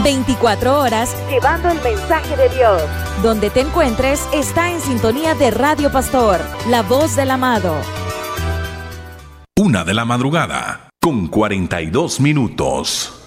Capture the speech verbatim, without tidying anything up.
veinticuatro horas llevando el mensaje de Dios. Donde te encuentres, está en sintonía de Radio Pastor, la voz del amado. Una de la madrugada, con cuarenta y dos minutos.